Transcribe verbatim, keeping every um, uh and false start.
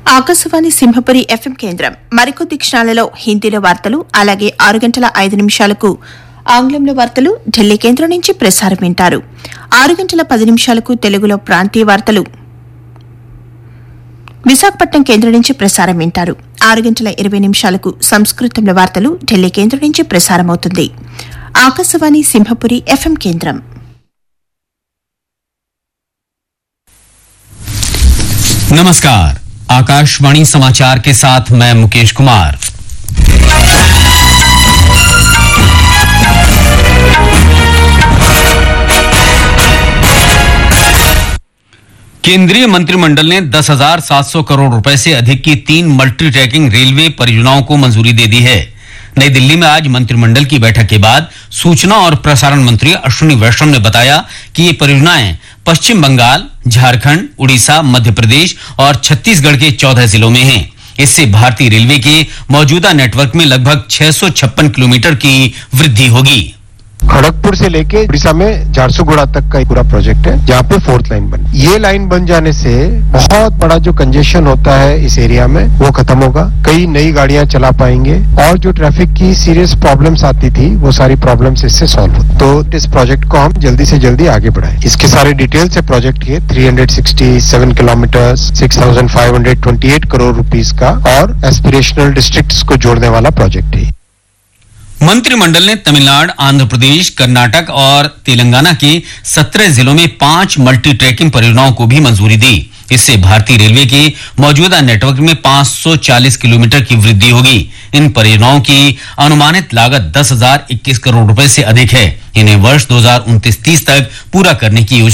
Akashvani Simhapuri FM కేంద్రం మరికొద్ది క్షణాలలో హిందీలో వార్తలు అలాగే ఆరు గంటల ఐదు నిమిషాలకు ఆంగ్లంలో వార్తలు ఢిల్లీ కేంద్రం నుంచి ప్రసారం వింటారు. ఆరు గంటల పది నిమిషాలకు తెలుగులో ప్రాంతీయ వార్తలు విశాఖపట్నం కేంద్రం నుంచి ప్రసారం వింటారు. ఆరు గంటల ఇరవై నిమిషాలకు సంస్కృతంలో వార్తలు ఢిల్లీ కేంద్రం నుంచి ప్రసారమవుతుంది. ఆకాశవాణి సింహపురి ఎఫ్ఎం కేంద్రం. नमस्कार, आकाशवाणी समाचार के साथ मैं मुकेश कुमार. केंद्रीय मंत्रिमंडल ने दस हजार सात सौ करोड़ रुपए से अधिक की तीन मल्टी ट्रैकिंग रेलवे परियोजनाओं को मंजूरी दे दी है. नई दिल्ली में आज मंत्रिमंडल की बैठक के बाद सूचना और प्रसारण मंत्री अश्विनी वैष्णव ने बताया कि ये परियोजनाएं पश्चिम बंगाल, झारखंड, उड़ीसा, मध्य प्रदेश और छत्तीसगढ़ के चौदह जिलों में हैं. इससे भारतीय रेलवे के मौजूदा नेटवर्क में लगभग छह सौ छप्पन किलोमीटर की वृद्धि होगी. खड़गपुर से लेके उड़ीसा में झारसुगुड़ा तक का पूरा प्रोजेक्ट है, जहाँ पे फोर्थ लाइन बनी. ये लाइन बन जाने से बहुत बड़ा जो कंजेशन होता है इस एरिया में वो खत्म होगा. कई नई गाड़ियां चला पाएंगे और जो ट्रैफिक की सीरियस प्रॉब्लम्स आती थी वो सारी प्रॉब्लम्स इससे सॉल्व होती. तो इस प्रोजेक्ट को हम जल्दी से जल्दी आगे बढ़ाएं. इसके सारे डिटेल्स है प्रोजेक्ट के तीन सौ सरसठ किलोमीटर, छह हज़ार पाँच सौ अट्ठाईस करोड़ रुपीस का और एस्पिरेशनल डिस्ट्रिक्ट्स को जोड़ने वाला प्रोजेक्ट है. मंत्रिमंडल ने तमिलनाडु, आंध्र प्रदेश, कर्नाटक और तेलंगाना के सत्रह जिलों में पांच मल्टी ट्रैकिंग परियोजनाओं को भी मंजूरी दी. इससे भारतीय रेलवे के मौजूदा नेटवर्क में पाँच सौ चालीस किलोमीटर की वृद्धि होगी. इन परियोजनाओं की अनुमानित लागत दस हजार इक्कीस करोड़ रुपए से अधिक है. इन्हें वर्ष दो हजार उनतीस तीस तक पूरा करने की योजना